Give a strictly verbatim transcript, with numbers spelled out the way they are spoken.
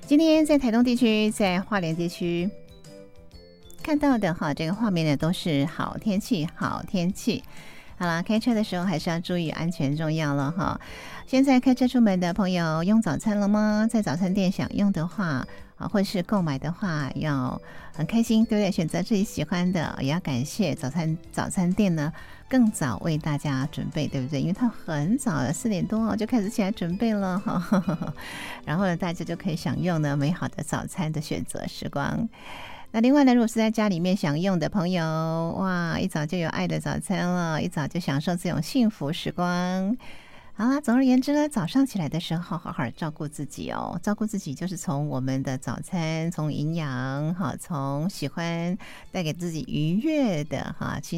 今天在台东地区，在花莲地区看到的哈，这个画面呢都是好天气，好天气。好了，开车的时候还是要注意安全重要了哈。现在开车出门的朋友用早餐了吗？在早餐店享用的话啊，或是购买的话，要很开心，对不对？选择自己喜欢的，也要感谢早餐早餐店呢，更早为大家准备，对不对？因为它很早了，四点多就开始起来准备了哈。然后呢，大家就可以享用呢美好的早餐的选择时光。那另外呢，如果是在家里面享用的朋友，哇，一早就有爱的早餐了，一早就享受这种幸福时光。好啦，总而言之呢，早上起来的时候，好好照顾自己哦。照顾自己就是从我们的早餐，从营养，哈，从喜欢带给自己愉悦的哈，其